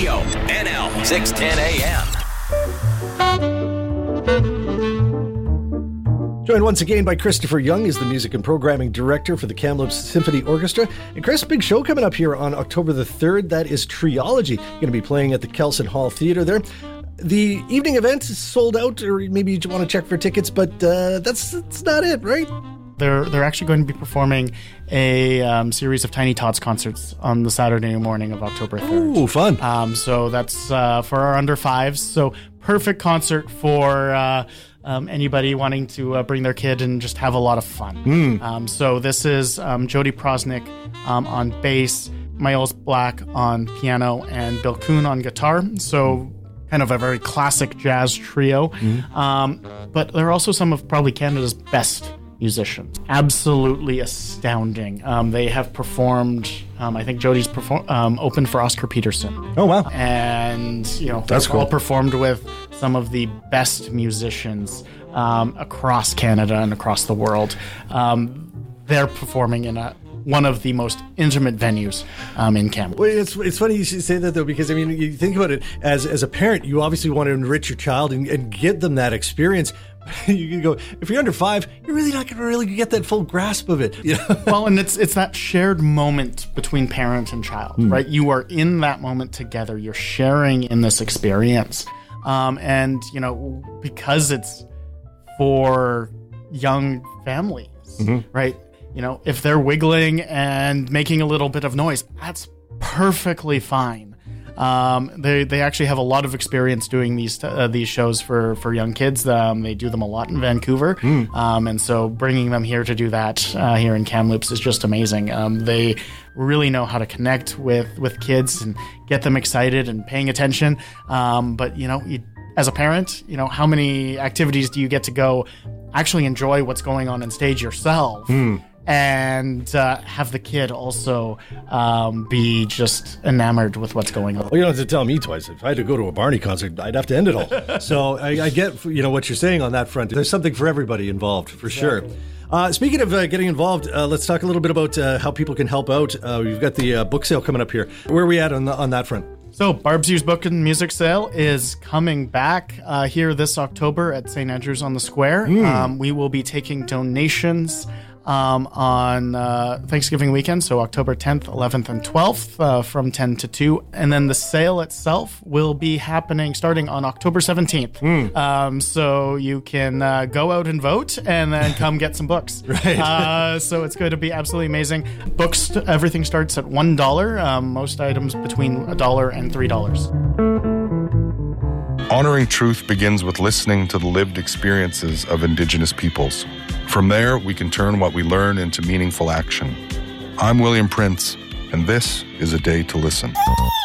Radio, NL 610 AM. Joined once again by Christopher Young, is the music and programming director for the Kamloops Symphony Orchestra. And Chris, big show coming up here on October the 3rd. That is Triology. Going to be playing at the Kelson Hall Theatre there. The evening event is sold out, or maybe you want to check for tickets, but that's not it, right? They're actually going to be performing a series of Tiny Tots concerts on the Saturday morning of October 3rd. Ooh, fun. So that's for our under fives. So perfect concert for anybody wanting to bring their kid and just have a lot of fun. So this is Jody Prosnick on bass, Miles Black on piano, and Bill Kuhn on guitar. So kind of a very classic jazz trio. But they're also some of probably Canada's best musicians. Absolutely astounding. They have performed, I think Jody's opened for Oscar Peterson. Oh, wow. And, That's cool. all performed with some of the best musicians across Canada and across the world. They're performing in one of the most intimate venues in Kamloops. Well, it's funny you should say that, though, because, I mean, you think about it, as a parent, you obviously want to enrich your child and get them that experience. You can go, if you're under 5, you're really not going to really get that full grasp of it. Well, and it's that shared moment between parent and child, right? You are in that moment together. You're sharing in this experience. And, because it's for young families, right? If they're wiggling and making a little bit of noise, that's perfectly fine. They actually have a lot of experience doing these shows for young kids. They do them a lot in Vancouver, and so bringing them here to do that here in Kamloops is just amazing. They really know how to connect with kids and get them excited and paying attention. But as a parent, how many activities do you get to go actually enjoy what's going on stage yourself? And have the kid also be just enamored with what's going on. Well, you don't have to tell me twice. If I had to go to a Barney concert, I'd have to end it all. So I get what you're saying on that front. There's something for everybody involved, for sure. Speaking of getting involved, let's talk a little bit about how people can help out. We've got the book sale coming up here. Where are we at on that front? So Barb's Used Book and Music Sale is coming back here this October at St. Andrews on the Square. We will be taking donations on Thanksgiving weekend, so October 10th, 11th, and 12th from 10 to 2. And then the sale itself will be happening starting on October 17th. So you can go out and vote and then come get some books. Right. So it's going to be absolutely amazing. Books, everything starts at $1. Most items between $1 and $3. Honoring truth begins with listening to the lived experiences of Indigenous peoples. From there, we can turn what we learn into meaningful action. I'm William Prince, and this is A Day to Listen.